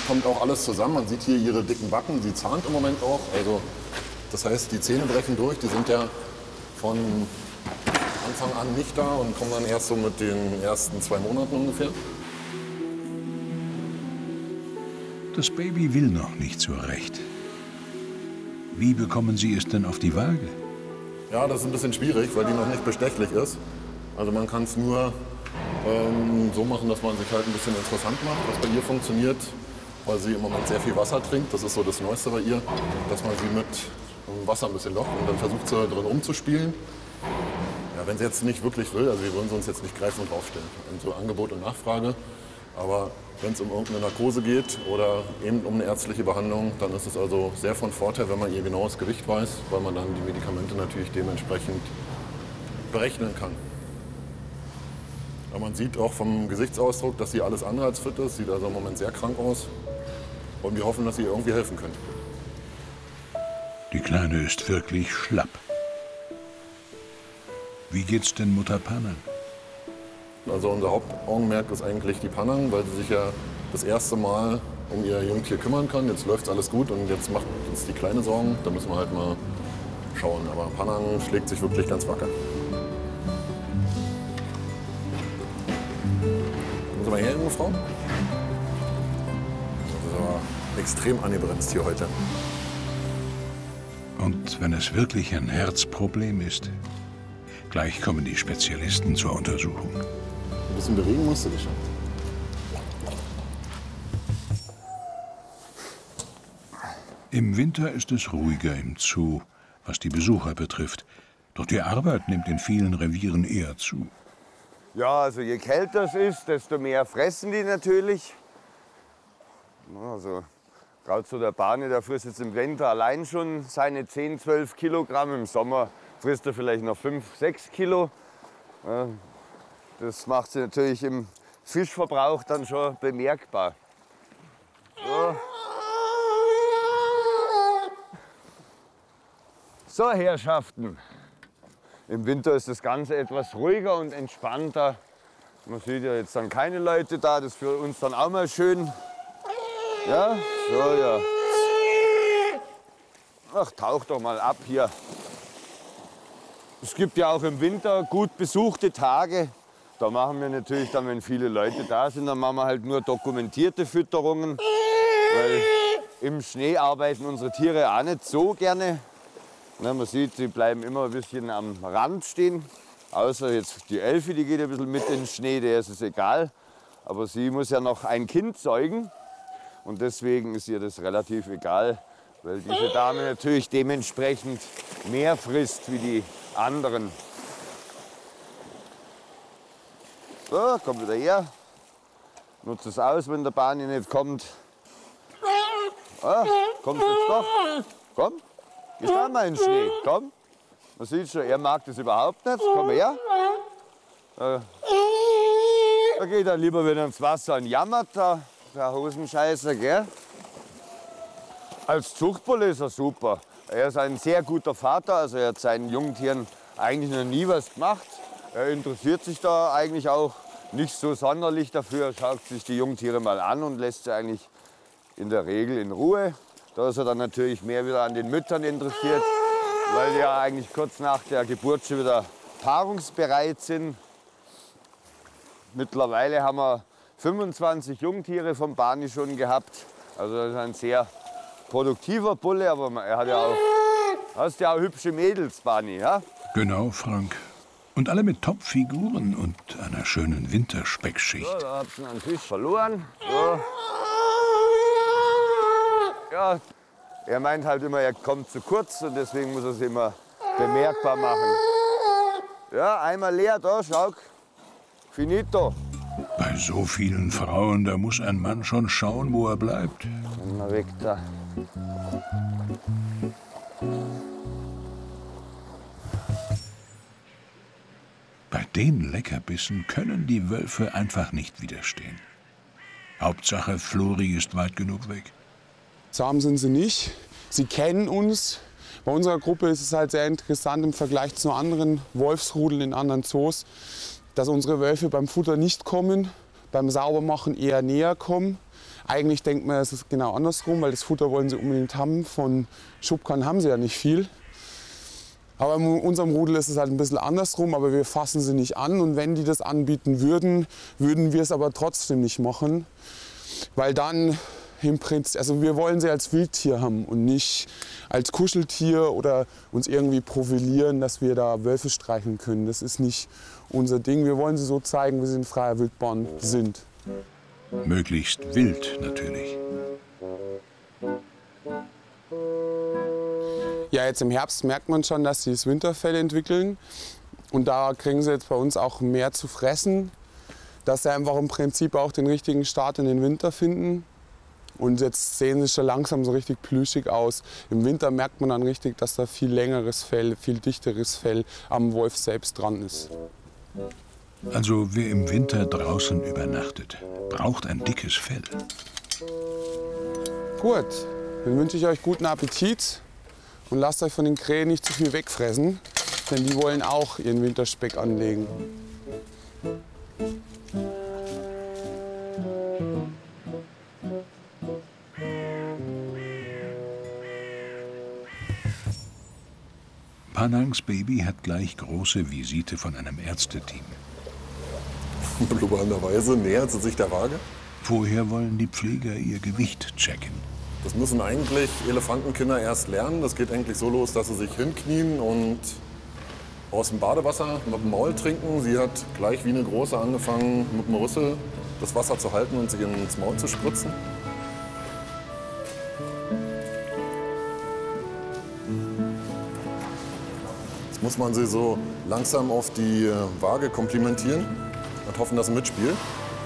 kommt auch alles zusammen. Man sieht hier ihre dicken Backen, sie zahnt im Moment auch. Also, das heißt, die Zähne brechen durch. Die sind ja von Anfang an nicht da und kommen dann erst so mit den ersten 2 Monaten ungefähr. Das Baby will noch nicht so recht. Wie bekommen Sie es denn auf die Waage? Ja, das ist ein bisschen schwierig, weil die noch nicht bestechlich ist. Also man kann es nur so machen, dass man sich halt ein bisschen interessant macht, was bei ihr funktioniert, weil sie im Moment sehr viel Wasser trinkt. Das ist so das Neueste bei ihr, dass man sie mit Wasser ein bisschen lockt und dann versucht sie drin rumzuspielen. Ja, wenn sie jetzt nicht wirklich will, also wir würden sie uns jetzt nicht greifen und draufstellen. Und so Angebot und Nachfrage. Aber wenn es um irgendeine Narkose geht oder eben um eine ärztliche Behandlung, dann ist es also sehr von Vorteil, wenn man ihr genaues Gewicht weiß, weil man dann die Medikamente natürlich dementsprechend berechnen kann. Aber man sieht auch vom Gesichtsausdruck, dass sie alles andere als fit ist. Sieht also im Moment sehr krank aus. Und wir hoffen, dass sie ihr irgendwie helfen können. Die Kleine ist wirklich schlapp. Wie geht's denn Mutter Panang? Also unser Hauptaugenmerk ist eigentlich die Panang, weil sie sich ja das erste Mal um ihr Jungtier kümmern kann. Jetzt läuft alles gut und jetzt macht uns die Kleine Sorgen. Da müssen wir halt mal schauen. Aber Panang schlägt sich wirklich ganz wacker. Kommen Sie mal her, junge Frau. Das ist aber extrem angebremst hier heute. Und wenn es wirklich ein Herzproblem ist, gleich kommen die Spezialisten zur Untersuchung. Ein bisschen bewegen musst du dich schon. Im Winter ist es ruhiger im Zoo, was die Besucher betrifft. Doch die Arbeit nimmt in vielen Revieren eher zu. Ja, also je kälter es ist, desto mehr fressen die natürlich. Also gerade so der Barney, der frisst jetzt im Winter allein schon seine 10, 12 Kilogramm. Im Sommer frisst er vielleicht noch 5, 6 Kilo. Ja, das macht sie natürlich im Fischverbrauch dann schon bemerkbar. So. So, Herrschaften. Im Winter ist das Ganze etwas ruhiger und entspannter. Man sieht ja jetzt dann keine Leute da, das ist für uns dann auch mal schön. Ja, so, ja. Ach, tauch doch mal ab hier. Es gibt ja auch im Winter gut besuchte Tage. Da machen wir natürlich dann, wenn viele Leute da sind, dann machen wir halt nur dokumentierte Fütterungen. Weil im Schnee arbeiten unsere Tiere auch nicht so gerne. Na, man sieht, sie bleiben immer ein bisschen am Rand stehen. Außer jetzt die Elfi, die geht ein bisschen mit in den Schnee, der ist es egal. Aber sie muss ja noch ein Kind zeugen. Und deswegen ist ihr das relativ egal, weil diese Dame natürlich dementsprechend mehr frisst wie die anderen. So, komm wieder her. Nutzt es aus, wenn der Barney nicht kommt. Ah, kommt jetzt doch. Komm, geh da mal in den Schnee. Komm. Man sieht schon, er mag das überhaupt nicht. Komm her. Da geht er lieber wieder ins Wasser und jammert, der Hosenscheißer, gell? Als Zuchtbulle ist er super. Er ist ein sehr guter Vater, also er hat seinen Jungtieren eigentlich noch nie was gemacht. Er interessiert sich da eigentlich auch nicht so sonderlich dafür. Er schaut sich die Jungtiere mal an und lässt sie eigentlich in der Regel in Ruhe. Da ist er dann natürlich mehr wieder an den Müttern interessiert, weil die ja eigentlich kurz nach der Geburt schon wieder paarungsbereit sind. Mittlerweile haben wir 25 Jungtiere vom Barney schon gehabt. Also das ist ein sehr produktiver Bulle, aber er hat ja auch, hast ja auch hübsche Mädels, Barney, ja? Genau, Frank. Und alle mit Top-Figuren und einer schönen Winterspeckschicht. So, da habt ihr einen Fisch verloren. So. Ja, er meint halt immer, er kommt zu kurz und deswegen muss er es immer bemerkbar machen. Ja, einmal leer, da, schau. Finito. Bei so vielen Frauen, da muss ein Mann schon schauen, wo er bleibt. Mal weg da. Bei den Leckerbissen können die Wölfe einfach nicht widerstehen. Hauptsache, Flori ist weit genug weg. Zahm sind sie nicht. Sie kennen uns. Bei unserer Gruppe ist es halt sehr interessant im Vergleich zu anderen Wolfsrudeln in anderen Zoos, dass unsere Wölfe beim Futter nicht kommen, beim Saubermachen eher näher kommen. Eigentlich denkt man, es ist genau andersrum, weil das Futter wollen sie unbedingt haben. Von Schubkarren haben sie ja nicht viel. Aber in unserem Rudel ist es halt ein bisschen andersrum, aber wir fassen sie nicht an. Und wenn die das anbieten würden, würden wir es aber trotzdem nicht machen. Weil dann im Prinzip, also wir wollen sie als Wildtier haben und nicht als Kuscheltier oder uns irgendwie profilieren, dass wir da Wölfe streicheln können. Das ist nicht unser Ding. Wir wollen sie so zeigen, wie sie in freier Wildbahn sind. Möglichst wild natürlich. Ja, jetzt im Herbst merkt man schon, dass sie das Winterfell entwickeln. Und da kriegen sie jetzt bei uns auch mehr zu fressen, dass sie einfach im Prinzip auch den richtigen Start in den Winter finden. Und jetzt sehen sie schon langsam so richtig plüschig aus. Im Winter merkt man dann richtig, dass da viel längeres Fell, viel dichteres Fell am Wolf selbst dran ist. Also wer im Winter draußen übernachtet, braucht ein dickes Fell. Gut, dann wünsche ich euch guten Appetit und lasst euch von den Krähen nicht zu viel wegfressen, denn die wollen auch ihren Winterspeck anlegen. Panangs Baby hat gleich große Visite von einem Ärzteteam. Blubbernderweise nähert sie sich der Waage. Vorher wollen die Pfleger ihr Gewicht checken. Das müssen eigentlich Elefantenkinder erst lernen. Das geht eigentlich so los, dass sie sich hinknien und aus dem Badewasser mit dem Maul trinken. Sie hat gleich wie eine Große angefangen, mit dem Rüssel das Wasser zu halten und sich ins Maul zu spritzen. Jetzt muss man sie so langsam auf die Waage komplimentieren und hoffen, dass sie mitspielt.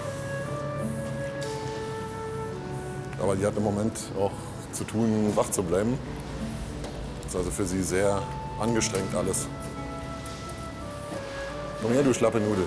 Aber die hat im Moment auch zu tun, wach zu bleiben. Das ist also für sie sehr angestrengt alles. Komm her, du schlappe Nudel.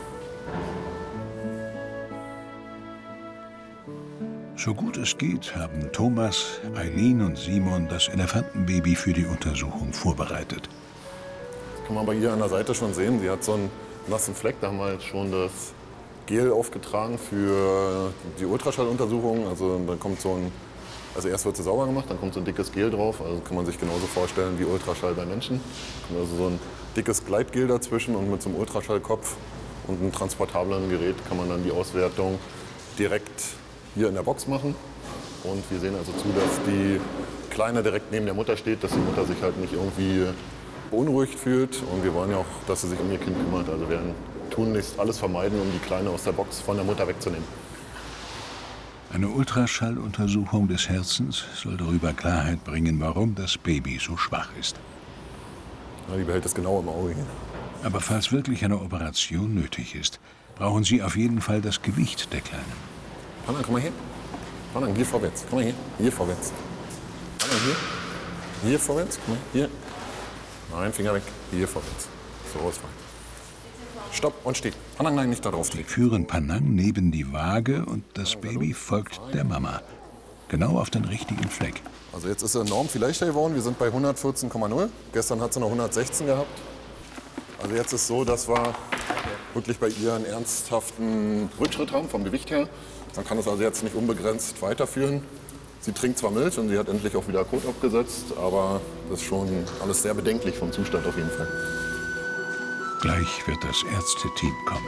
So gut es geht, haben Thomas, Eileen und Simon das Elefantenbaby für die Untersuchung vorbereitet. Das kann man bei ihr an der Seite schon sehen. Sie hat so einen nassen Fleck. Da haben wir jetzt schon das Gel aufgetragen für die Ultraschalluntersuchung. Also dann kommt also erst wird sie sauber gemacht, dann kommt so ein dickes Gel drauf. Also kann man sich genauso vorstellen wie Ultraschall bei Menschen. Also so ein dickes Gleitgel dazwischen und mit so einem Ultraschallkopf und einem transportablen Gerät kann man dann die Auswertung direkt hier in der Box machen. Und wir sehen also zu, dass die Kleine direkt neben der Mutter steht, dass die Mutter sich halt nicht irgendwie beunruhigt fühlt. Und wir wollen ja auch, dass sie sich um ihr Kind kümmert. Also wir werden tunlichst alles vermeiden, um die Kleine aus der Box von der Mutter wegzunehmen. Eine Ultraschalluntersuchung des Herzens soll darüber Klarheit bringen, warum das Baby so schwach ist. Ja, die behält es genau im Auge hier. Aber falls wirklich eine Operation nötig ist, brauchen sie auf jeden Fall das Gewicht der Kleinen. Panang, komm mal her. Panang, hier vorwärts. Komm mal hier. Hier vorwärts. Panang, hier. Hier vorwärts. Komm mal hier. Nein, Finger weg. Hier vorwärts. So ist weit. Stopp und steht. Panang, nein, nicht da drauf. Sie führen Panang neben die Waage und das Baby folgt der Mama. Genau auf den richtigen Fleck. Also jetzt ist sie enorm viel leichter geworden. Wir sind bei 114,0. Gestern hat sie noch 116 gehabt. Also jetzt ist so, dass wir wirklich bei ihr einen ernsthaften Rückschritt haben vom Gewicht her. Man kann es also jetzt nicht unbegrenzt weiterführen. Sie trinkt zwar Milch und sie hat endlich auch wieder Kot abgesetzt, aber das ist schon alles sehr bedenklich vom Zustand auf jeden Fall. Gleich wird das Ärzteteam kommen.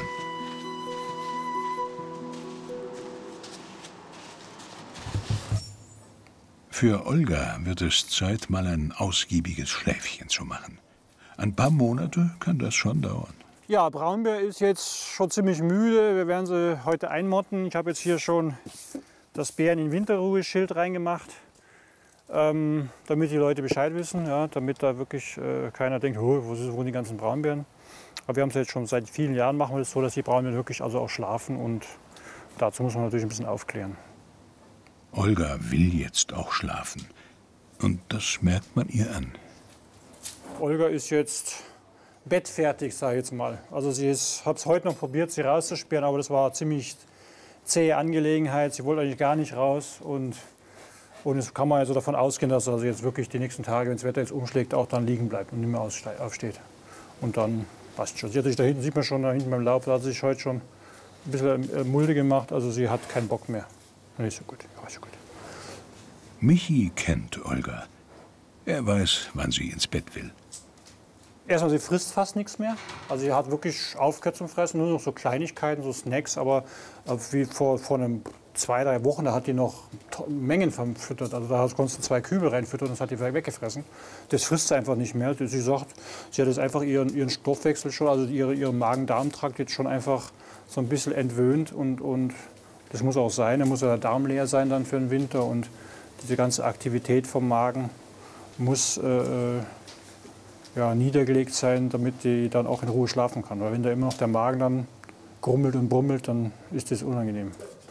Für Olga wird es Zeit, mal ein ausgiebiges Schläfchen zu machen. Ein paar Monate kann das schon dauern. Ja, Braunbär ist jetzt schon ziemlich müde. Wir werden sie heute einmotten. Ich habe jetzt hier schon das Bären in Winterruhe-Schild reingemacht, damit die Leute Bescheid wissen, ja, damit da wirklich keiner denkt, oh, wo sind die ganzen Braunbären. Aber wir haben es jetzt schon seit vielen Jahren, machen wir das so, dass die Braunbären wirklich also auch schlafen und dazu muss man natürlich ein bisschen aufklären. Olga will jetzt auch schlafen und das merkt man ihr an. Olga ist jetzt bettfertig, sage ich jetzt mal. Also sie hat es heute noch probiert, sie rauszusperren, aber das war eine ziemlich zähe Angelegenheit. Sie wollte eigentlich gar nicht raus und jetzt kann man also davon ausgehen, dass sie also jetzt wirklich die nächsten Tage, wenn das Wetter jetzt umschlägt, auch dann liegen bleibt und nicht mehr aufsteht. Und dann passt schon. Sie hat sich da hinten, sieht man schon, da hinten beim Laub, da hat sie sich heute schon ein bisschen Mulde gemacht. Also sie hat keinen Bock mehr. Nicht so gut, ja, so gut. Michi kennt Olga. Er weiß, wann sie ins Bett will. Erstmal, sie frisst fast nichts mehr. Also sie hat wirklich aufgehört zum Fressen, nur noch so Kleinigkeiten, so Snacks. Aber wie vor 2, 3 Wochen, da hat die noch Mengen verfüttert. Also da konntest du 2 Kübel reinfüttern und das hat die weggefressen. Das frisst sie einfach nicht mehr. Sie sagt, sie hat jetzt einfach ihren Stoffwechsel schon, also ihren Magen-Darm-Trakt jetzt schon einfach so ein bisschen entwöhnt. Und das muss auch sein. Da muss ja der Darm leer sein dann für den Winter. Und diese ganze Aktivität vom Magen muss niedergelegt sein, damit die dann auch in Ruhe schlafen kann. Weil wenn da immer noch der Magen dann grummelt und brummelt, dann ist das unangenehm.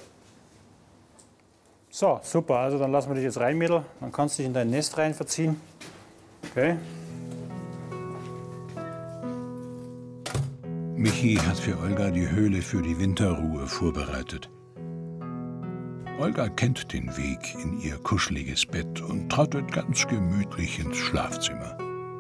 So, super. Also dann lassen wir dich jetzt rein, Mädel. Dann kannst du dich in dein Nest rein verziehen. Okay. Michi hat für Olga die Höhle für die Winterruhe vorbereitet. Olga kennt den Weg in ihr kuscheliges Bett und trottet ganz gemütlich ins Schlafzimmer.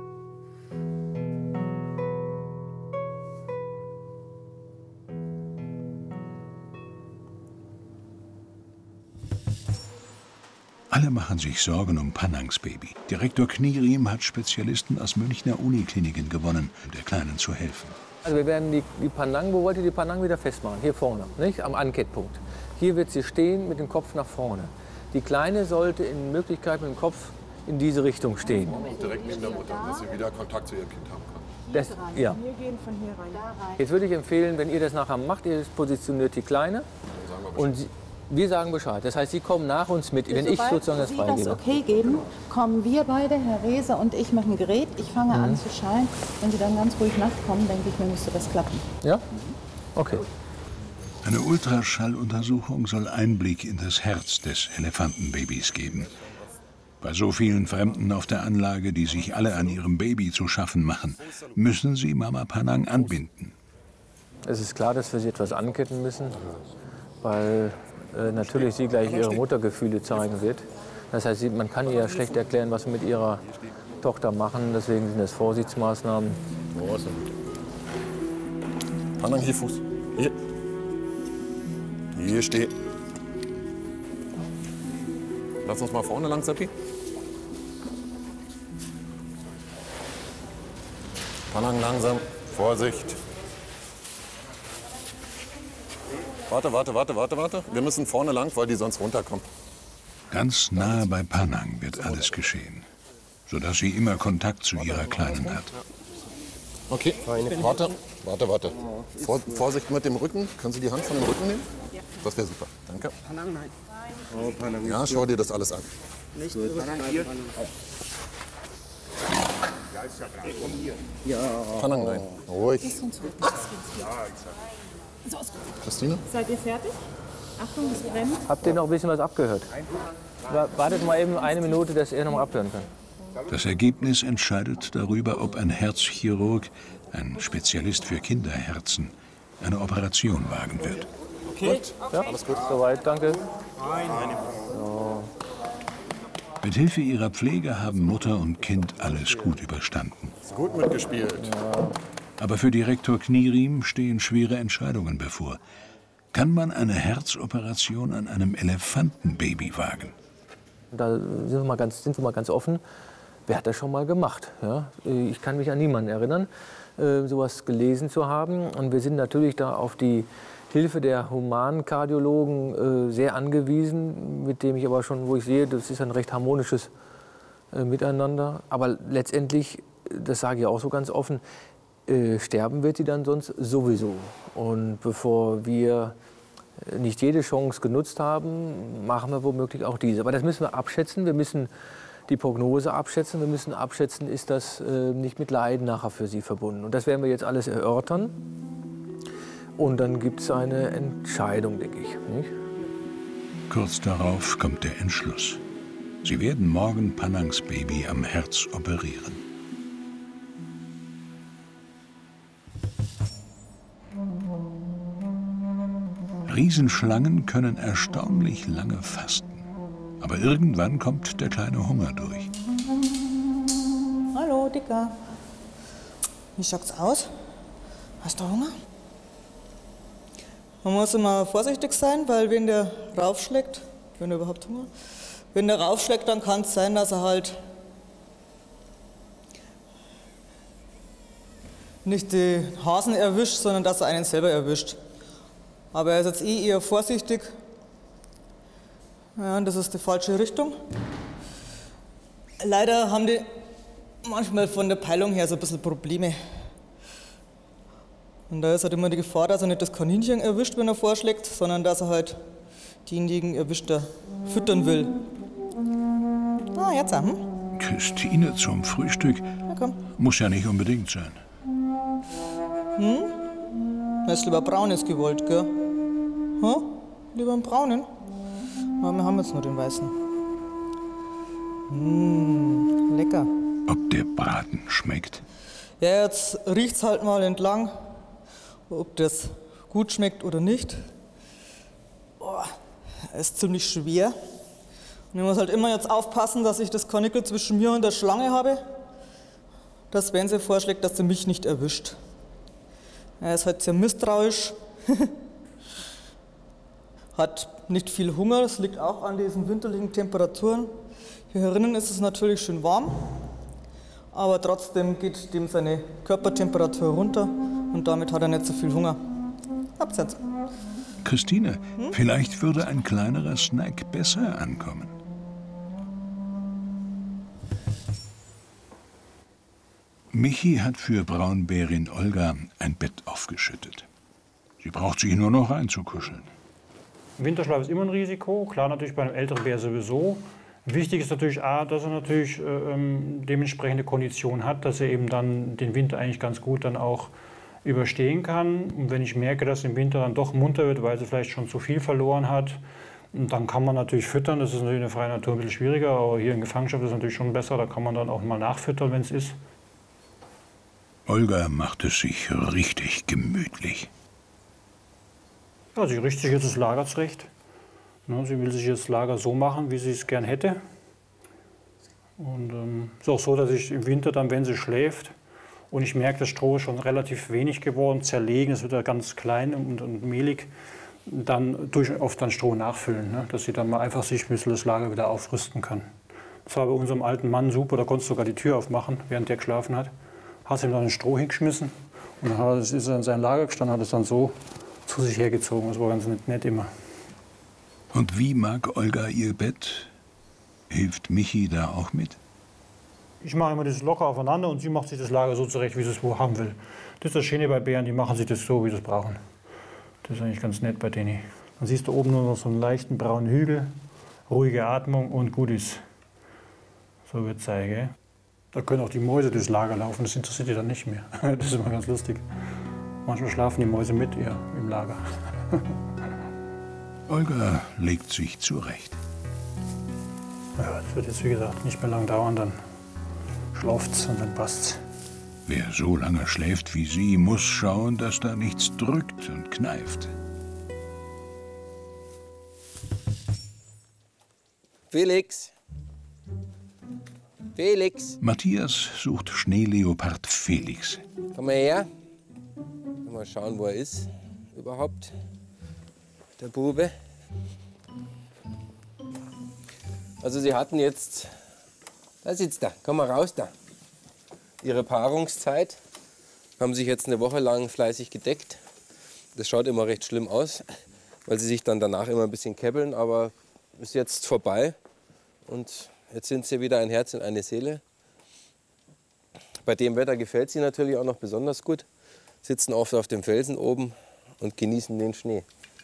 Alle machen sich Sorgen um Panangs Baby. Direktor Knierim hat Spezialisten aus Münchner Unikliniken gewonnen, um der Kleinen zu helfen. Also wir werden die Panang, wo wollt ihr die Panang wieder festmachen? Hier vorne, nicht? Am Ankettpunkt. Hier wird sie stehen mit dem Kopf nach vorne. Die Kleine sollte in Möglichkeit mit dem Kopf in diese Richtung stehen. Direkt neben der Mutter, dass sie wieder Kontakt zu ihrem Kind haben kann. Das, ja. Wir gehen von hier rein. Jetzt würde ich empfehlen, wenn ihr das nachher macht, ihr positioniert die Kleine und wir sagen Bescheid. Das heißt, Sie kommen nach uns mit, wenn ich sozusagen das freigebe. Wenn Sie das okay geben, kommen wir beide, Herr Reese und ich, mit dem Gerät. Ich fange an zu schallen. Wenn Sie dann ganz ruhig nachkommen, denke ich mir, müsste das klappen. Ja? Okay. Eine Ultraschalluntersuchung soll Einblick in das Herz des Elefantenbabys geben. Bei so vielen Fremden auf der Anlage, die sich alle an ihrem Baby zu schaffen machen, müssen sie Mama Panang anbinden. Es ist klar, dass wir sie etwas anketten müssen, weil natürlich sie gleich ihre Muttergefühle zeigen wird. Das heißt, man kann ihr ja schlecht erklären, was wir mit ihrer Tochter machen. Deswegen sind das Vorsichtsmaßnahmen. Panang, hier Fuß. Hier. Hier steh. Lass uns mal vorne lang, Seppi. Panang langsam. Vorsicht. Warte. Wir müssen vorne lang, weil die sonst runterkommen. Ganz nah bei Panang wird alles geschehen, sodass sie immer Kontakt zu ihrer Kleinen hat. Okay, warte. Vorsicht mit dem Rücken. Können Sie die Hand von dem Rücken nehmen? Das wäre super. Danke. Ja, schau dir das alles an. Panang, nein. Ruhig. Christine? Seid ihr fertig? Achtung, es brennt. Habt ihr noch ein bisschen was abgehört? Wartet mal eben 1 Minute, dass er noch mal abhören kann. Das Ergebnis entscheidet darüber, ob ein Herzchirurg, ein Spezialist für Kinderherzen, eine Operation wagen wird. Okay. Ja, alles gut. Soweit, danke. So. Mit Hilfe ihrer Pflege haben Mutter und Kind alles gut überstanden. Gut mitgespielt. Ja. Aber für Direktor Knierim stehen schwere Entscheidungen bevor. Kann man eine Herzoperation an einem Elefantenbaby wagen? Da sind wir mal ganz offen. Wer hat das schon mal gemacht? Ja? Ich kann mich an niemanden erinnern, sowas gelesen zu haben. Und wir sind natürlich da auf die Hilfe der Humankardiologen sehr angewiesen, mit dem ich aber schon, wo ich sehe, das ist ein recht harmonisches Miteinander. Aber letztendlich, das sage ich auch so ganz offen, sterben wird sie dann sonst sowieso. Und bevor wir nicht jede Chance genutzt haben, machen wir womöglich auch diese. Aber das müssen wir abschätzen. Wir müssen die Prognose abschätzen. Wir müssen abschätzen, ist das nicht mit Leiden nachher für sie verbunden. Und das werden wir jetzt alles erörtern. Und dann gibt es eine Entscheidung, denke ich. Nicht? Kurz darauf kommt der Entschluss. Sie werden morgen Panangs Baby am Herz operieren. Riesenschlangen können erstaunlich lange fasten. Aber irgendwann kommt der kleine Hunger durch. Hallo, Dicker. Wie schaut's aus? Hast du Hunger? Man muss immer vorsichtig sein, weil wenn der raufschlägt, wenn er überhaupt Hunger hat. Wenn er raufschlägt, dann kann es sein, dass er halt nicht die Hasen erwischt, sondern dass er einen selber erwischt. Aber er ist jetzt eher vorsichtig. Ja, und das ist die falsche Richtung. Leider haben die manchmal von der Peilung her so ein bisschen Probleme. Und da ist halt immer die Gefahr, dass er nicht das Kaninchen erwischt, wenn er vorschlägt, sondern dass er halt denjenigen erwischt, der füttern will. Ah, jetzt auch. Christine zum Frühstück? Na komm. Muss ja nicht unbedingt sein. Du hast lieber Braunes gewollt, gell? Hm? Lieber einen Braunen? Aber wir haben jetzt nur den Weißen. Lecker. Ob der Braten schmeckt? Ja, jetzt riecht's halt mal entlang, ob das gut schmeckt oder nicht. Boah, ist ziemlich schwer. Und ich muss halt immer jetzt aufpassen, dass ich das Karnickel zwischen mir und der Schlange habe, dass, wenn sie vorschlägt, dass sie mich nicht erwischt. Er ist halt sehr misstrauisch, hat nicht viel Hunger, das liegt auch an diesen winterlichen Temperaturen. Hier herinnen ist es natürlich schön warm, aber trotzdem geht dem seine Körpertemperatur runter und damit hat er nicht so viel Hunger. Absatz. Christine, vielleicht würde ein kleinerer Snack besser ankommen. Michi hat für Braunbärin Olga ein Bett aufgeschüttet. Sie braucht sich nur noch einzukuscheln. Winterschlaf ist immer ein Risiko, klar natürlich bei einem älteren Bär sowieso. Wichtig ist natürlich A, dass er natürlich dementsprechende Kondition hat, dass er eben dann den Winter eigentlich ganz gut dann auch überstehen kann. Und wenn ich merke, dass im Winter dann doch munter wird, weil sie vielleicht schon zu viel verloren hat, dann kann man natürlich füttern. Das ist natürlich in der freien Natur ein bisschen schwieriger, aber hier in Gefangenschaft ist es natürlich schon besser. Da kann man dann auch mal nachfüttern, wenn es ist. Olga macht es sich richtig gemütlich. Ja, sie richtet sich jetzt das Lager zurecht. Sie will sich jetzt das Lager so machen, wie sie es gern hätte. Und es ist auch so, dass ich im Winter dann, wenn sie schläft, und ich merke, das Stroh ist schon relativ wenig geworden, zerlegen, es wird ja ganz klein und mehlig, dann tue ich oft dann Stroh nachfüllen, ne? Dass sie dann mal einfach sich ein bisschen das Lager wieder aufrüsten kann. Das war bei unserem alten Mann super, da konntest du sogar die Tür aufmachen, während der geschlafen hat. Hast ihm dann ein Stroh hingeschmissen und dann ist er in sein Lager gestanden, hat es dann so zu sich hergezogen. Das war ganz nett immer. Und wie mag Olga ihr Bett? Hilft Michi da auch mit? Ich mache immer das locker aufeinander und sie macht sich das Lager so zurecht, wie sie es wo haben will. Das ist das Schöne bei Bären, die machen sich das so, wie sie es brauchen. Das ist eigentlich ganz nett bei denen. Dann siehst du oben nur noch so einen leichten braunen Hügel, ruhige Atmung und gut ist. So wird es sein, gell? Da können auch die Mäuse durchs Lager laufen, das interessiert die dann nicht mehr. Das ist immer ganz lustig. Manchmal schlafen die Mäuse mit ihr im Lager. Olga legt sich zurecht. Ja, das wird jetzt, wie gesagt, nicht mehr lang dauern, dann schlaft's und dann passt's. Wer so lange schläft wie sie, muss schauen, dass da nichts drückt und kneift. Felix! Felix! Matthias sucht Schneeleopard Felix. Komm mal her. Mal schauen, wo er ist überhaupt. Der Bube. Also sie hatten jetzt, da sitzt er, komm mal raus da. Ihre Paarungszeit, haben sich jetzt eine Woche lang fleißig gedeckt. Das schaut immer recht schlimm aus, weil sie sich dann danach immer ein bisschen käppeln, aber ist jetzt vorbei. Und jetzt sind sie wieder ein Herz und eine Seele. Bei dem Wetter gefällt sie natürlich auch noch besonders gut. Sitzen oft auf dem Felsen oben und genießen den Schnee.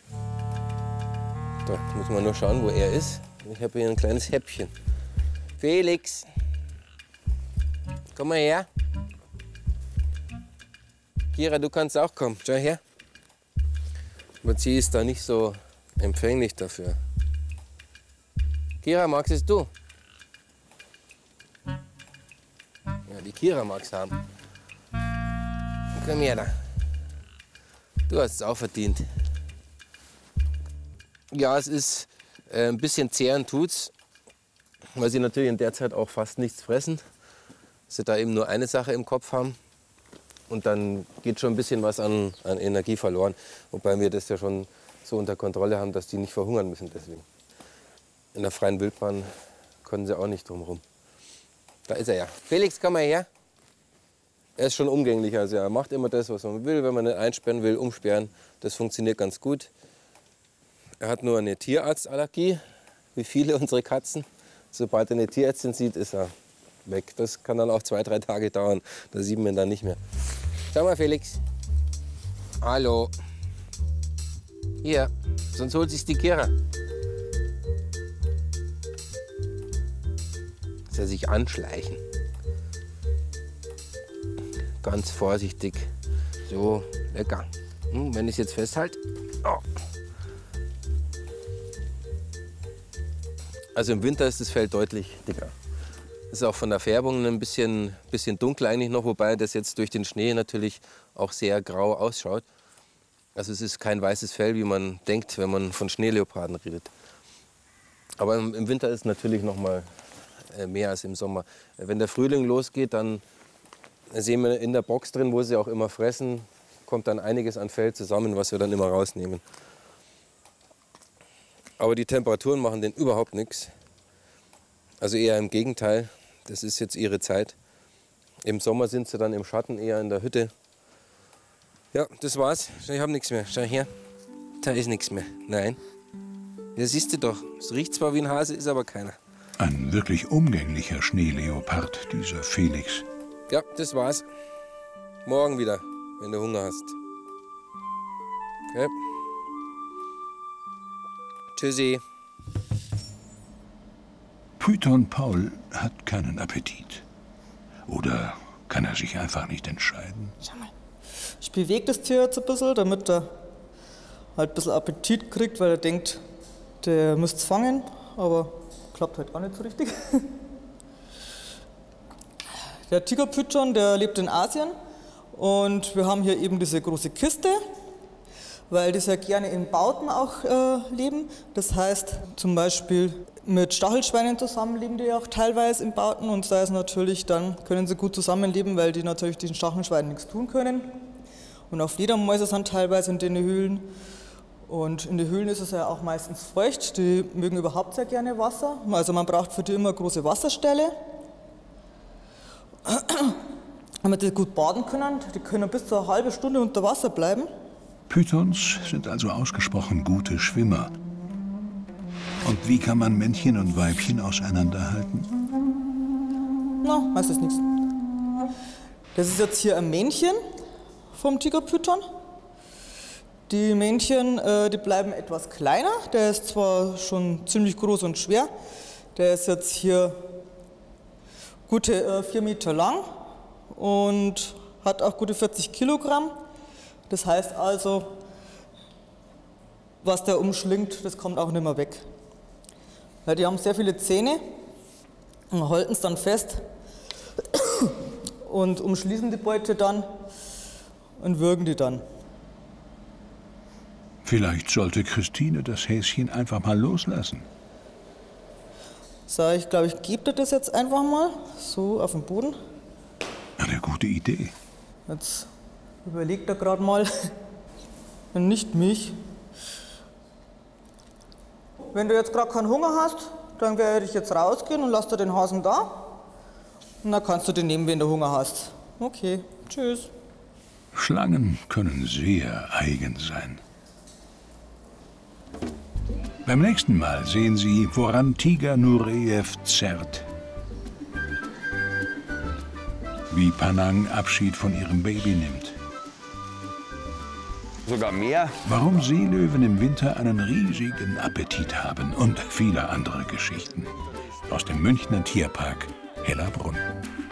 Da muss man nur schauen, wo er ist. Ich habe hier ein kleines Häppchen. Felix, komm mal her. Kira, du kannst auch kommen. Schau her. Aber sie ist da nicht so empfänglich dafür. Kira, magst es du? Ja, die Kira mag es haben. Komm her da. Du hast es auch verdient. Ja, es ist ein bisschen zehren tut's, weil sie natürlich in der Zeit auch fast nichts fressen. Sie da eben nur eine Sache im Kopf haben. Und dann geht schon ein bisschen was an Energie verloren. Wobei wir das ja schon so unter Kontrolle haben, dass die nicht verhungern müssen deswegen. In der freien Wildbahn können sie auch nicht drum rum. Da ist er ja. Felix, komm mal her. Er ist schon umgänglich, also er macht immer das, was man will. Wenn man nicht einsperren will, umsperren. Das funktioniert ganz gut. Er hat nur eine Tierarztallergie, wie viele unserer Katzen. Sobald er eine Tierärztin sieht, ist er weg. Das kann dann auch 2, 3 Tage dauern. Da sieht man ihn dann nicht mehr. Schau mal, Felix. Hallo. Hier, sonst holt sich die Kira. Dass er sich anschleichen. Ganz vorsichtig. So, lecker. Wenn ich es jetzt festhalte. Oh. Also im Winter ist das Fell deutlich dicker. Ist auch von der Färbung ein bisschen dunkel eigentlich noch, wobei das jetzt durch den Schnee natürlich auch sehr grau ausschaut. Also es ist kein weißes Fell, wie man denkt, wenn man von Schneeleoparden redet. Aber im Winter ist es natürlich noch mal mehr als im Sommer. Wenn der Frühling losgeht, dann sehen wir in der Box drin, wo sie auch immer fressen, kommt dann einiges an Fell zusammen, was wir dann immer rausnehmen. Aber die Temperaturen machen denen überhaupt nichts. Also eher im Gegenteil, das ist jetzt ihre Zeit. Im Sommer sind sie dann im Schatten, eher in der Hütte. Ja, das war's. Ich habe nichts mehr. Schau her, da ist nichts mehr. Nein. Ja, siehst du doch. Es riecht zwar wie ein Hase, ist aber keiner. Ein wirklich umgänglicher Schneeleopard, dieser Felix. Ja, das war's. Morgen wieder, wenn du Hunger hast. Okay. Tschüssi. Python Paul hat keinen Appetit. Oder kann er sich einfach nicht entscheiden? Schau mal. Ich bewege das Tier jetzt ein bisschen, damit er halt ein bisschen Appetit kriegt, weil er denkt, der müsste es fangen, aber klappt halt gar nicht so richtig. Der Tigerpython, der lebt in Asien und wir haben hier eben diese große Kiste, weil die sehr gerne in Bauten auch leben. Das heißt zum Beispiel mit Stachelschweinen zusammenleben die auch teilweise in Bauten und da ist natürlich, dann können sie gut zusammenleben, weil die natürlich diesen Stachelschweinen nichts tun können. Und auch Fledermäuse sind teilweise in den Höhlen. Und in den Höhlen ist es ja auch meistens feucht. Die mögen überhaupt sehr gerne Wasser. Also man braucht für die immer eine große Wasserstelle, damit die gut baden können. Die können bis zu einer halben Stunde unter Wasser bleiben. Pythons sind also ausgesprochen gute Schwimmer. Und wie kann man Männchen und Weibchen auseinanderhalten? Na, meistens nichts. Das ist jetzt hier ein Männchen vom Tigerpython. Die Männchen, die bleiben etwas kleiner. Der ist zwar schon ziemlich groß und schwer. Der ist jetzt hier gute 4 Meter lang und hat auch gute 40 Kilogramm. Das heißt also, was der umschlingt, das kommt auch nicht mehr weg. Weil die haben sehr viele Zähne und halten es dann fest und umschließen die Beute dann und würgen die dann. Vielleicht sollte Christine das Häschen einfach mal loslassen. So, ich glaube, ich gebe dir das jetzt einfach mal so auf den Boden. Eine gute Idee. Jetzt überlegt er gerade mal, nicht mich. Wenn du jetzt gerade keinen Hunger hast, dann werde ich jetzt rausgehen und lass dir den Hasen da. Und dann kannst du den nehmen, wenn du Hunger hast. Okay, tschüss. Schlangen können sehr eigen sein. Beim nächsten Mal sehen Sie, woran Tiger Nureyev zerrt. Wie Panang Abschied von ihrem Baby nimmt. Sogar mehr. Warum Seelöwen im Winter einen riesigen Appetit haben und viele andere Geschichten. Aus dem Münchner Tierpark Hellerbrunn.